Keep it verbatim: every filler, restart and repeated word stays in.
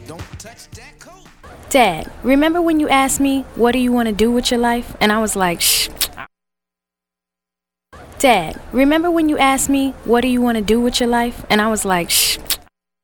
Dad, remember when you asked me, what do you want to do with your life? And I was like, shh. Dad, remember when you asked me, what do you want to do with your life? And I was like, shh.